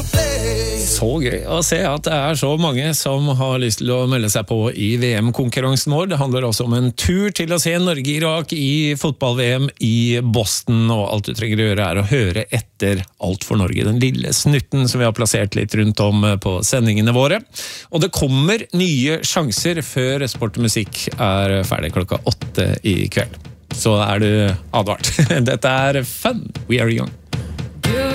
Så gøy å se at det så mange som har lyst til å melde seg på i VM-konkurransen vår. Det handler også om en tur til å se Norge-Irak i fotball-VM i Boston, og alt du trenger å gjøre å høre etter Alt for Norge, den lille snutten som vi har plassert litt rundt om på sendingene våre. Og det kommer nye sjanser før Sport og Musikk ferdig 8 i kveld. Så du advart. Dette fun. We are young.